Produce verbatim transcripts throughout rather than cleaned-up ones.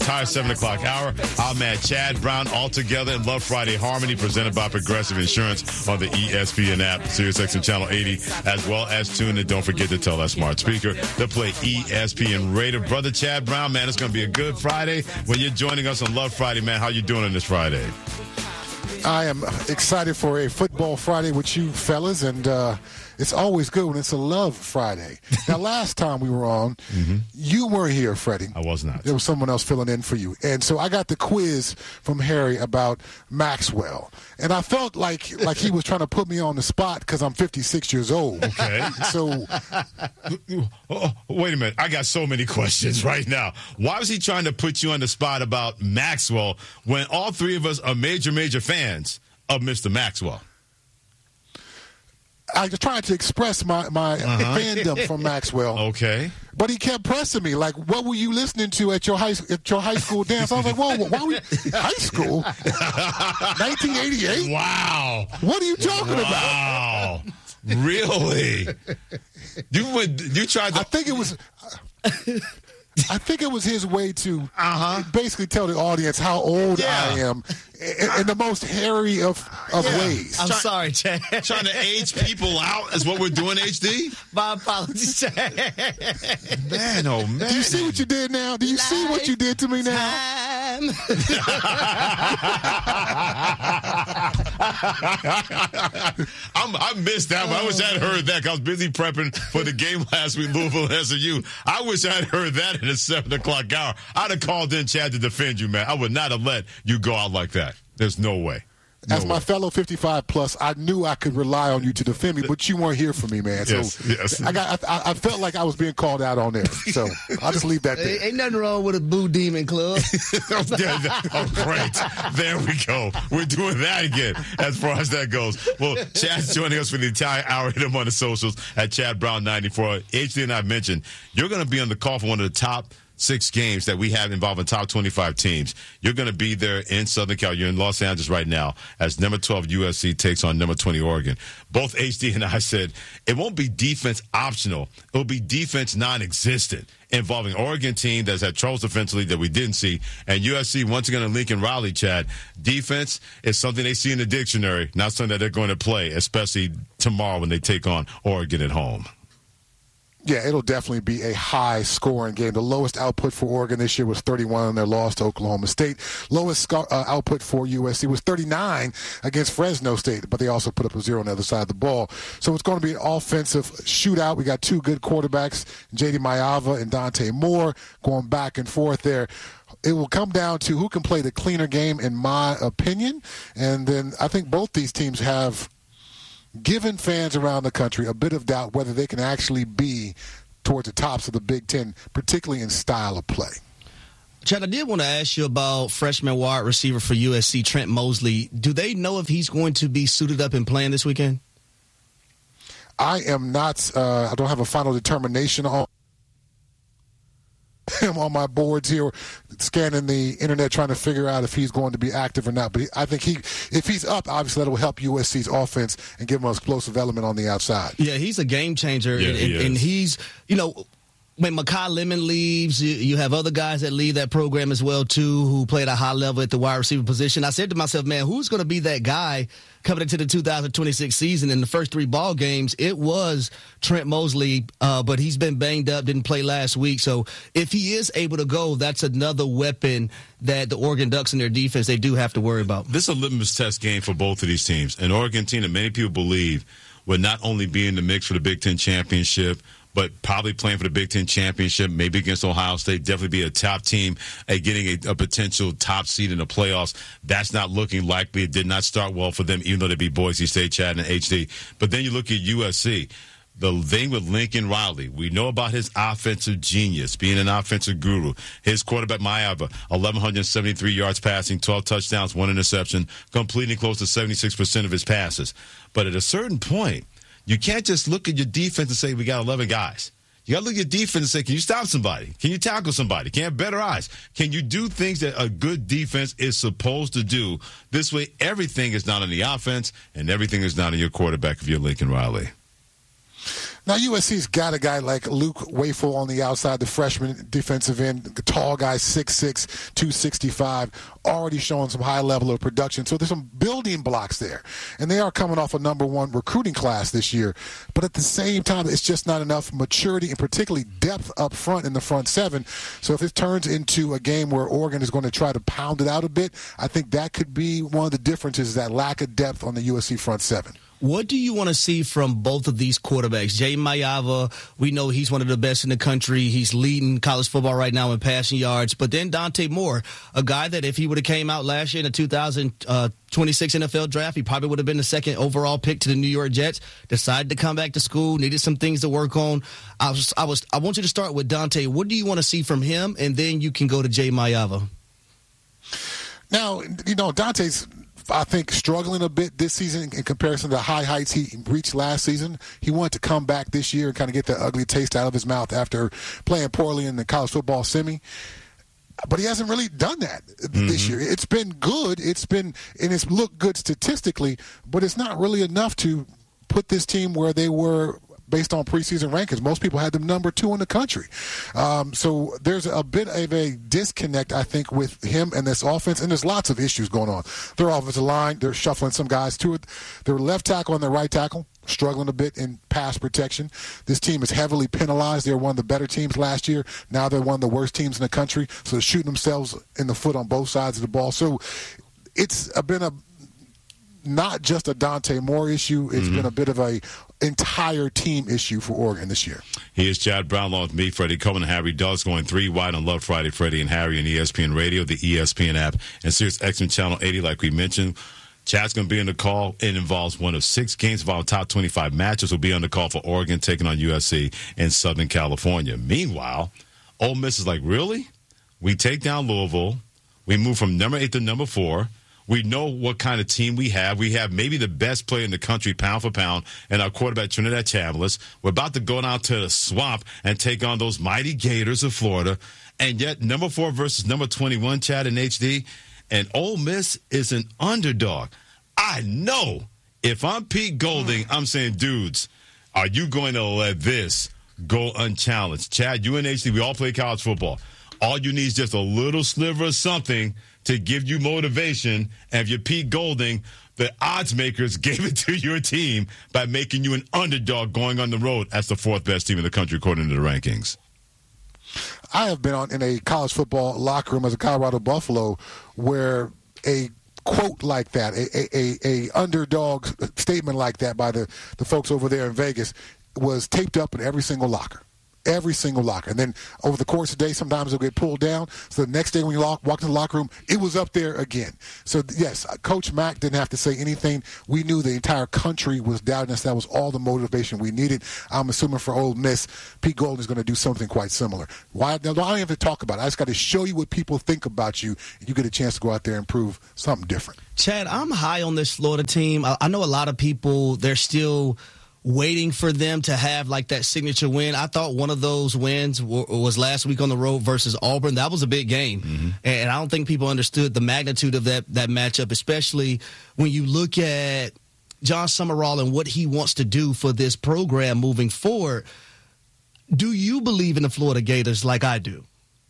Entire seven o'clock hour. I'm at Chad Brown, all together in Love Friday Harmony, presented by Progressive Insurance on the E S P N app, SiriusXM Channel eighty, as well as tune in. Don't forget to tell that smart speaker to play E S P N Radio. Brother Chad Brown, man, it's going to be a good Friday when you're joining us on Love Friday, man. How you doing on this Friday? I am excited for a football Friday with you fellas, and uh, it's always good when it's a Love Friday. Now, last time we were on, mm-hmm. you weren't here, Freddie. I was not. There was someone else filling in for you. And so I got the quiz from Harry about Maxwell. And I felt like like he was trying to put me on the spot because I'm fifty-six years old. Okay. So, oh, wait a minute. I got so many questions right now. Why was he trying to put you on the spot about Maxwell when all three of us are major, major fans of Mister Maxwell? I was trying to express my, my uh-huh. fandom for Maxwell. Okay. But he kept pressing me, like, what were you listening to at your high at your high school dance? I was like, whoa, why were you, high school? nineteen eighty-eight? Wow. What are you talking wow. about? Wow. Really? You would you tried to I think it was I think it was his way to uh-huh. basically tell the audience how old yeah. I am in, in the most hairy of, of yeah. ways. I'm Try, sorry, Chad. Trying to age people out is what we're doing, H D? My apologies, Chad. Man, oh, man. Do you see what you did now? Do you Life see what you did to me now? Time. I'm, I missed that one. I wish I had heard that. I was busy prepping for the game last week, Louisville and S M U. I wish I had heard that in the seven o'clock hour. I'd have called in Chad to defend you, man. I would not have let you go out like that. There's no way. No As my way. fellow fifty-five plus, I knew I could rely on you to defend me, but you weren't here for me, man. So yes, yes. I got, I, I felt like I was being called out on there. So I'll just leave that there. Ain't, ain't nothing wrong with a Boo Demon Club. Oh, great. There we go. We're doing that again as far as that goes. Well, Chad's joining us for the entire hour. Hit him on the socials at Chad Brown ninety-four. H D and I mentioned you're going to be on the call for one of the top six games that we have involving top twenty-five teams. You're going to be there in Southern Cal. You're in Los Angeles right now as number twelve U S C takes on number twenty Oregon. Both H D and I said it won't be defense optional. It will be defense non-existent involving Oregon team that's had troubles defensively that we didn't see. And U S C, once again in Lincoln Riley, Chad, defense is something they see in the dictionary, not something that they're going to play, especially tomorrow when they take on Oregon at home. Yeah, it'll definitely be a high-scoring game. The lowest output for Oregon this year was thirty-one in their loss to Oklahoma State. Lowest sco- uh, output for U S C was thirty-nine against Fresno State, but they also put up a zero on the other side of the ball. So it's going to be an offensive shootout. We got two good quarterbacks, J D Maiava and Dante Moore, going back and forth there. It will come down to who can play the cleaner game, in my opinion. And then I think both these teams have given fans around the country a bit of doubt whether they can actually be towards the tops of the Big Ten, particularly in style of play. Chad, I did want to ask you about freshman wide receiver for U S C, Trent Mosley. Do they know if he's going to be suited up and playing this weekend? I am not uh, – I don't have a final determination on him on my boards here, scanning the internet, trying to figure out if he's going to be active or not. But he, I think he, if he's up, obviously that will help U S C's offense and give him an explosive element on the outside. Yeah, he's a game changer, yeah, and, he and, and he's, you know, when Makai Lemon leaves, you, you have other guys that leave that program as well too, who play at a high level at the wide receiver position. I said to myself, man, who's going to be that guy coming into the two thousand twenty-six season? In the first three ball games, it was Trent Mosley, uh, but he's been banged up, didn't play last week. So if he is able to go, that's another weapon that the Oregon Ducks in their defense, they do have to worry about. This is a litmus test game for both of these teams. An Oregon team that many people believe would not only be in the mix for the Big Ten championship, but probably playing for the Big Ten championship, maybe against Ohio State, definitely be a top team at getting a, a potential top seed in the playoffs. That's not looking likely. It did not start well for them, even though they beat Boise State, Chad, and H D. But then you look at U S C. The thing with Lincoln Riley, we know about his offensive genius, being an offensive guru. His quarterback, Maiava, eleven seventy-three yards passing, twelve touchdowns, one interception, completing close to seventy-six percent of his passes. But at a certain point, you can't just look at your defense and say, we got eleven guys. You got to look at your defense and say, can you stop somebody? Can you tackle somebody? Can you have better eyes? Can you do things that a good defense is supposed to do? This way, everything is not on the offense, and everything is not on your quarterback if you're Lincoln Riley. Now, U S C's got a guy like Luke Wafel on the outside, the freshman defensive end, the tall guy, six six, two sixty-five, already showing some high level of production. So there's some building blocks there. And they are coming off a number one recruiting class this year. But at the same time, it's just not enough maturity and particularly depth up front in the front seven. So if it turns into a game where Oregon is going to try to pound it out a bit, I think that could be one of the differences, that lack of depth on the U S C front seven. What do you want to see from both of these quarterbacks? Jay Mayava, we know he's one of the best in the country. He's leading college football right now in passing yards. But then Dante Moore, a guy that if he would have came out last year in the two thousand twenty-six N F L draft, he probably would have been the second overall pick to the New York Jets. Decided to come back to school, needed some things to work on. I was, I was, I want you to start with Dante. What do you want to see from him? And then you can go to Jay Mayava. Now, you know, Dante's, I think, struggling a bit this season in comparison to the high heights he reached last season. He wanted to come back this year and kind of get that ugly taste out of his mouth after playing poorly in the college football semi. But he hasn't really done that mm-hmm. this year. It's been good. It's been, and it's looked good statistically, but it's not really enough to put this team where they were based on preseason rankings. Most people had them number two in the country. Um, so there's a bit of a disconnect, I think, with him and this offense, and there's lots of issues going on. Their offensive line, they're shuffling some guys to it. Their left tackle and their right tackle, struggling a bit in pass protection. This team is heavily penalized. They were one of the better teams last year. Now they're one of the worst teams in the country. So they're shooting themselves in the foot on both sides of the ball. So it's been a not just a Dante Moore issue. It's mm-hmm. been a bit of a entire team issue for Oregon this year. He is Chad Brown along with me, Freddie Coleman, and Harry Douglas, going three wide on Love Friday. Freddie and Harry on E S P N Radio, the E S P N app, and Sirius X M Channel eighty, like we mentioned. Chad's going to be in the call. It involves one of six games of our top twenty-five matches. Will be on the call for Oregon taking on U S C in Southern California. Meanwhile, Ole Miss is like, really? We take down Louisville. We move from number eight to number four. We know what kind of team we have. We have maybe the best player in the country, pound for pound, and our quarterback, Trinidad Chambliss. We're about to go down to the swamp and take on those mighty Gators of Florida. And yet, number four versus number twenty-one, Chad in H D, and Ole Miss is an underdog. I know if I'm Pete Golding, I'm saying, dudes, are you going to let this go unchallenged? Chad, you in H D, we all play college football. All you need is just a little sliver of something to give you motivation. And if you're Pete Golding, the odds makers gave it to your team by making you an underdog going on the road as the fourth best team in the country according to the rankings. I have been on in a college football locker room as a Colorado Buffalo where a quote like that, a, a, a underdog statement like that by the, the folks over there in Vegas was taped up in every single locker. Every single locker. And then over the course of the day, sometimes it'll get pulled down. So the next day when you walk, walk in the locker room, it was up there again. So, yes, Coach Mack didn't have to say anything. We knew the entire country was doubting us. That was all the motivation we needed. I'm assuming for Ole Miss, Pete Golding is going to do something quite similar. Why? Now, I don't have to talk about it. I just got to show you what people think about you, and you get a chance to go out there and prove something different. Chad, I'm high on this Florida team. I, I know a lot of people, they're still – waiting for them to have like that signature win. I thought one of those wins w- was last week on the road versus Auburn. That was a big game. Mm-hmm. And I don't think people understood the magnitude of that, that matchup, especially when you look at John Summerall and what he wants to do for this program moving forward. Do you believe in the Florida Gators like I do?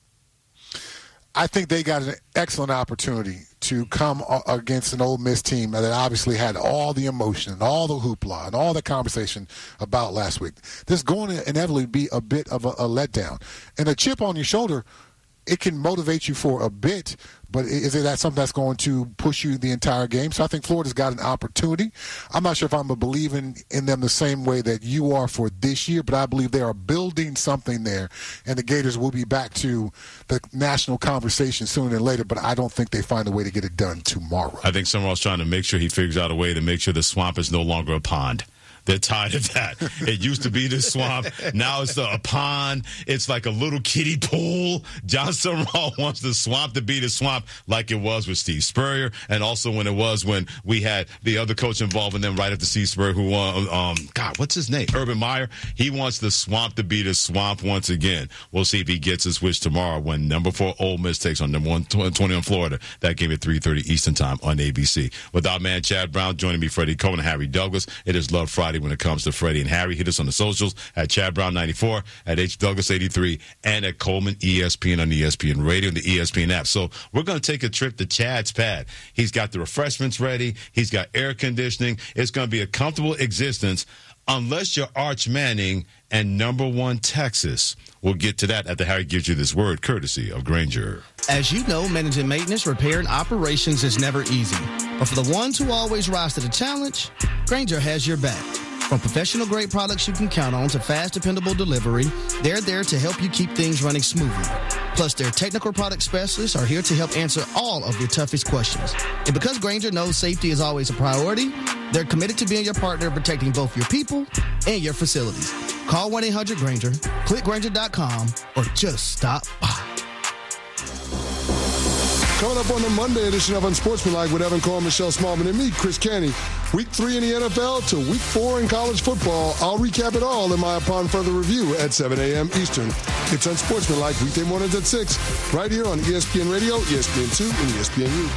I think they got an excellent opportunity to come against an Ole Miss team that obviously had all the emotion and all the hoopla and all the conversation about last week. This is going to inevitably be a bit of a, a letdown. And a chip on your shoulder, it can motivate you for a bit, but is it that something that's going to push you the entire game? So I think Florida's got an opportunity. I'm not sure if I'm believing in them the same way that you are for this year, but I believe they are building something there, and the Gators will be back to the national conversation sooner than later, but I don't think they find a way to get it done tomorrow. I think someone's trying to make sure he figures out a way to make sure the swamp is no longer a pond. They're tired of that. It used to be the swamp. Now it's a, a pond. It's like a little kiddie pool. John Summerall wants the swamp to be the swamp like it was with Steve Spurrier, and also when it was when we had the other coach involved in them right after Steve Spurrier, who won, um, God, what's his name? Urban Meyer. He wants the swamp to be the swamp once again. We'll see if he gets his wish tomorrow when number four Ole Miss takes on number one twenty on Florida. That game at three thirty Eastern Time on A B C. With our man Chad Brown joining me, Freddie Coleman and Harry Douglas. It is Love Friday when it comes to Freddie and Harry. Hit us on the socials at Chad Brown ninety-four, at H Douglas eighty-three, and at Coleman E S P N on E S P N Radio and the E S P N app. So we're going to take a trip to Chad's pad. He's got the refreshments ready. He's got air conditioning. It's going to be a comfortable existence unless you're Arch Manning and number one Texas. We'll get to that after Harry gives you this word, courtesy of Grainger. As you know, managing maintenance, repair, and operations is never easy. But for the ones who always rise to the challenge, Grainger has your back. From professional-grade products you can count on to fast, dependable delivery, they're there to help you keep things running smoothly. Plus, their technical product specialists are here to help answer all of your toughest questions. And because Grainger knows safety is always a priority, they're committed to being your partner, protecting both your people and your facilities. Call one eight hundred Grainger, click Grainger dot com, or just stop by. Coming up on the Monday edition of Unsportsmanlike with Evan Cole, Michelle Smallman, and me, Chris Canty. Week three in the N F L to week four in college football. I'll recap it all in my Upon Further Review at seven a.m. Eastern. It's Unsportsmanlike weekday mornings at six, right here on E S P N Radio, E S P N two, and E S P N U.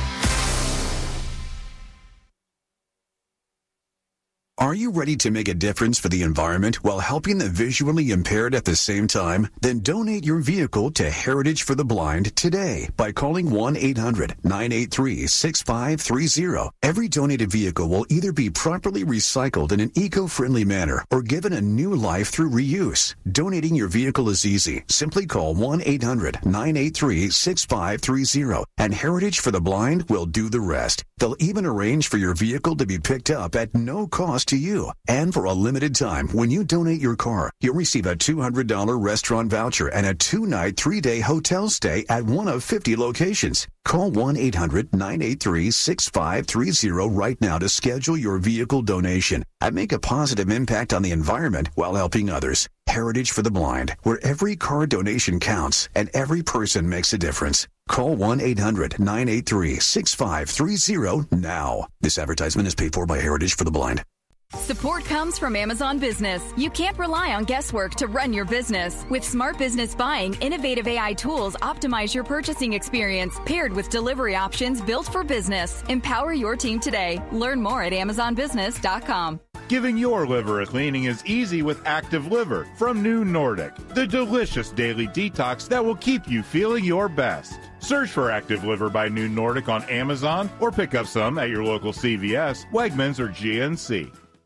Are you ready to make a difference for the environment while helping the visually impaired at the same time? Then donate your vehicle to Heritage for the Blind today by calling one eight hundred nine eight three six five three zero. Every donated vehicle will either be properly recycled in an eco-friendly manner or given a new life through reuse. Donating your vehicle is easy. Simply call one eight hundred nine eight three six five three zero and Heritage for the Blind will do the rest. They'll even arrange for your vehicle to be picked up at no cost to you. And for a limited time, when you donate your car, you'll receive a two hundred dollars restaurant voucher and a two-night, three-day hotel stay at one of fifty locations. Call one eight hundred nine eight three six five three zero right now to schedule your vehicle donation and make a positive impact on the environment while helping others. Heritage for the Blind, where every car donation counts and every person makes a difference. Call one eight hundred nine eight three six five three zero now. This advertisement is paid for by Heritage for the Blind. Support comes from Amazon Business. You can't rely on guesswork to run your business. With Smart Business Buying, innovative A I tools optimize your purchasing experience, paired with delivery options built for business. Empower your team today. Learn more at amazon business dot com. Giving your liver a cleaning is easy with Active Liver from New Nordic, the delicious daily detox that will keep you feeling your best. Search for Active Liver by New Nordic on Amazon or pick up some at your local C V S, Wegmans, or G N C.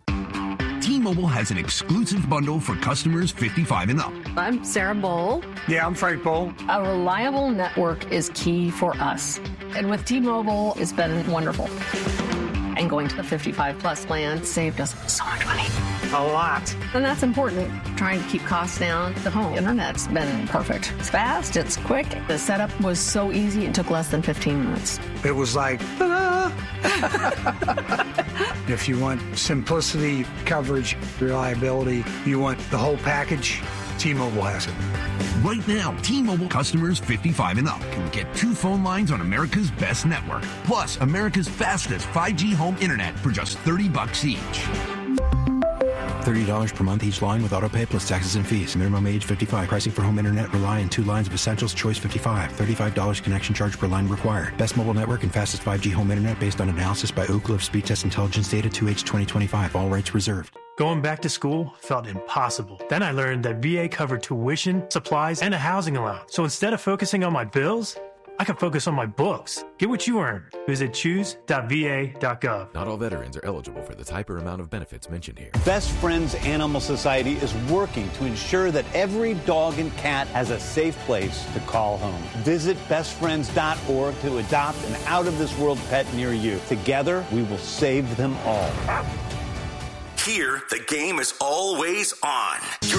T-Mobile has an exclusive bundle for customers fifty-five and up. I'm Sarah Bowl. Yeah, I'm Frank Bowl. A reliable network is key for us. And with T-Mobile, it's been wonderful. And going to the fifty-five plus plan saved us so much money. A lot. And that's important. Trying to keep costs down. The home internet's been perfect. It's fast, it's quick. The setup was so easy, it took less than fifteen minutes. It was like, ta-da! If you want simplicity, coverage, reliability, you want the whole package, T-Mobile has it. Right now, T-Mobile customers fifty-five and up can get two phone lines on America's best network, plus America's fastest five G home internet for just thirty bucks each. thirty dollars per month each line with autopay plus taxes and fees. Minimum age fifty-five. Pricing for home internet rely on two lines of Essentials. Choice fifty-five. thirty-five dollars connection charge per line required. Best mobile network and fastest five G home internet based on analysis by Oak Cliff Speed Test Intelligence Data two H twenty twenty-five. All rights reserved. Going back to school felt impossible. Then I learned that V A covered tuition, supplies, and a housing allowance. So instead of focusing on my bills, I can focus on my books. Get what you earn. Visit choose dot v a dot gov. Not all veterans are eligible for the type or amount of benefits mentioned here. Best Friends Animal Society is working to ensure that every dog and cat has a safe place to call home. Visit best friends dot org to adopt an out-of-this-world pet near you. Together, we will save them all. Here, the game is always on.